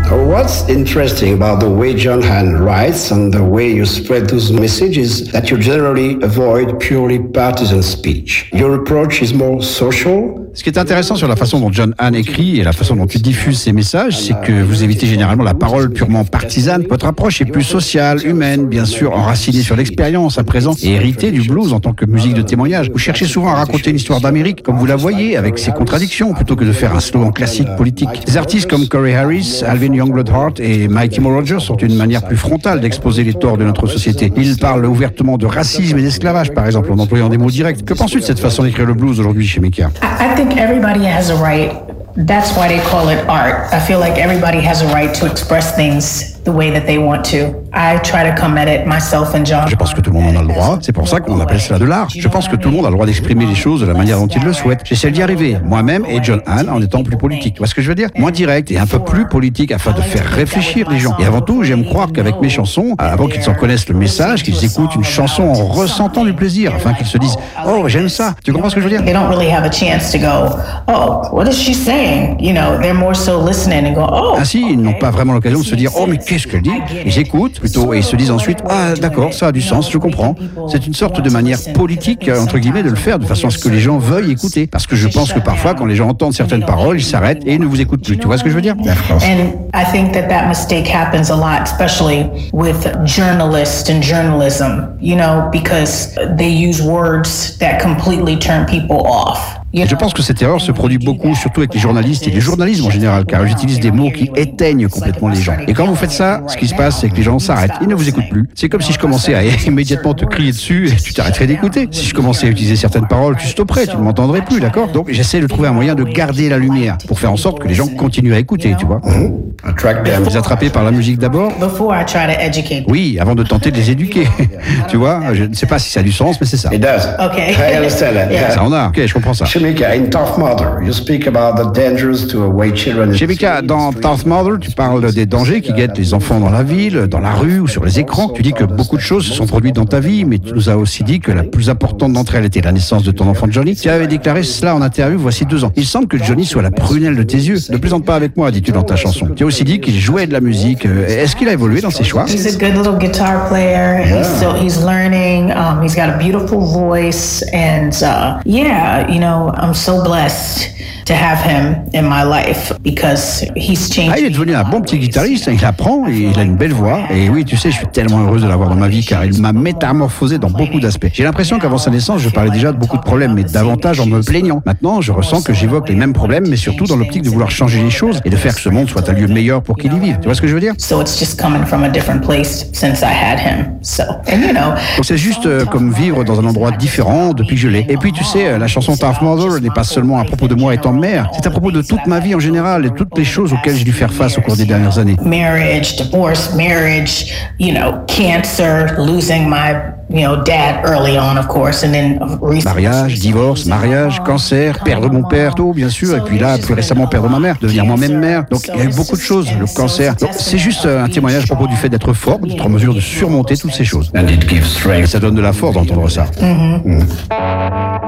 What's interesting about the way John Hahn writes and the way you spread those messages is that you generally avoid purely partisan speech. Your approach is more social. Ce qui est intéressant sur la façon dont John Hahn écrit et la façon dont tu diffuses ses messages, c'est que vous évitez généralement la parole purement partisane. Votre approche est plus sociale, humaine, bien sûr, enracinée sur l'expérience à présent et héritée du blues en tant que musique de témoignage. Vous cherchez souvent à raconter une histoire d'Amérique comme vous la voyez, avec ses contradictions, plutôt que de faire un slogan classique politique. Des artistes comme Corey Harris, Alvin Youngblood Hart et Mighty Mo Rogers sont une manière plus frontale d'exposer les torts de notre société. Ils parlent ouvertement de racisme et d'esclavage, par exemple, en employant des mots directs. Que penses-tu de cette façon d'écrire le blues aujourd'hui chez Mika? I think everybody has a right. That's why they call it art. I feel like everybody has a right to express things the way that they want to. I try to come at it myself and John. Je pense que tout le monde en a le droit. C'est pour ça qu'on appelle cela de l'art. Je pense que tout le monde a le droit d'exprimer les choses de la manière dont il le souhaite. J'essaie d'y arriver, moi-même et John Hahn, en étant plus politique. Tu vois ce que je veux dire? Moins direct et un peu plus politique afin de faire réfléchir les gens. Et avant tout, j'aime croire qu'avec mes chansons, avant qu'ils en connaissent le message, qu'ils écoutent une chanson en ressentant du plaisir, afin qu'ils se disent « Oh, j'aime ça ». Tu comprends ce que je veux dire? They don't really have a chance to go, oh, what is she saying? You know, they're more so listening and go, oh. Ainsi, ils n'ont pas vraiment l'occasion de se dire « Oh, mais qu'est-ce qu'elle dit ?» Ils écoutent plutôt et ils se disent ensuite « Ah, d'accord, ça a du sens, je comprends ». C'est une sorte de manière politique, entre guillemets, de le faire de façon à ce que les gens veuillent écouter. Parce que je pense que parfois, quand les gens entendent certaines paroles, ils s'arrêtent et ils ne vous écoutent plus. Tu vois ce que je veux dire? And I think that mistake happens a lot, especially with journalists and journalism, you know, because they use words that completely turn people off. Et je pense que cette erreur se produit beaucoup, surtout avec les journalistes et les journalismes en général, car ils utilisent des mots qui éteignent complètement les gens. Et quand vous faites ça, ce qui se passe, c'est que les gens s'arrêtent, ils ne vous écoutent plus. C'est comme si je commençais à immédiatement te crier dessus et tu t'arrêterais d'écouter. Si je commençais à utiliser certaines paroles, tu stopperais, tu ne m'entendrais plus, d'accord? Donc j'essaie de trouver un moyen de garder la lumière pour faire en sorte que les gens continuent à écouter, tu vois. Les attraper par la musique d'abord. Oui, avant de tenter de les éduquer. Tu vois, je ne sais pas si ça a du sens, mais c'est ça. It does. Okay. I understand that. Yeah. Ça en a. Ok, je comprends ça. Mika, in Tough Mother, you speak about the dangers to away children. Chez Mika, dans Tough Mother, tu parles des dangers qui guettent les enfants dans la ville, dans la rue ou sur les écrans. Tu dis que beaucoup de choses se sont produites dans ta vie, mais tu nous as aussi dit que la plus importante d'entre elles était la naissance de ton enfant Johnny. Tu avais déclaré cela en interview voici 2 ans. Il semble que Johnny soit la prunelle de tes yeux. Ne plaisante pas avec moi, dis-tu dans ta chanson. Tu as aussi dit qu'il jouait de la musique. Est-ce qu'il a évolué dans ses choix? He's a good little guitar player. Yeah. He's learning. He's got a beautiful voice, and yeah, you know, I'm so blessed to have him in my life because he's changed. Il est devenu un bon petit guitariste, il apprend et il a une belle voix. Et oui, tu sais, je suis tellement heureuse de l'avoir dans ma vie car il m'a métamorphosé dans beaucoup d'aspects. J'ai l'impression qu'avant sa naissance, je parlais déjà de beaucoup de problèmes, mais davantage en me plaignant. Maintenant, je ressens que j'évoque les mêmes problèmes, mais surtout dans l'optique de vouloir changer les choses et de faire que ce monde soit un lieu meilleur pour qu'il y vive. Tu vois ce que je veux dire? So it's just coming from a different place since I had him. So, and you know. Donc c'est juste comme vivre dans un endroit différent depuis que je l'ai. Et puis tu sais, la chanson Tough Mother n'est pas seulement à propos de moi étant mère, c'est à propos de toute ma vie en général et toutes les choses auxquelles j'ai dû faire face au cours des dernières années. Marriage, divorce, marriage, you know, cancer, losing my, you know, dad early on, of course, and then mariage, divorce, mariage, cancer, perdre mon père tôt, bien sûr, et puis là, plus récemment, perdre ma mère, devenir moi-même mère. Donc, il y a eu beaucoup de choses, le cancer. Donc, c'est juste un témoignage à propos du fait d'être fort, d'être en mesure de surmonter toutes ces choses. Et ça donne de la force d'entendre ça. Mm-hmm.